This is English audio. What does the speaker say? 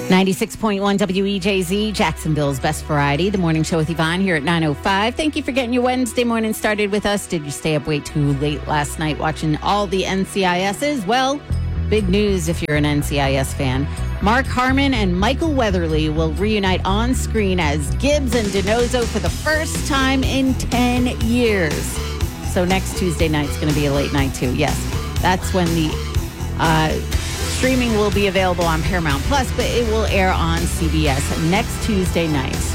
96.1 WEJZ, Jacksonville's best variety. The morning show with Yvonne here at 9:05. Thank you for getting your Wednesday morning started with us. Did you stay up way too late last night watching all the NCISs? Well, big news if you're an NCIS fan. Mark Harmon and Michael Weatherly will reunite on screen as Gibbs and DiNozzo for the first time in 10 years. So next Tuesday night's going to be a late night too. Yes, that's when the streaming will be available on Paramount Plus, but it will air on CBS next Tuesday night.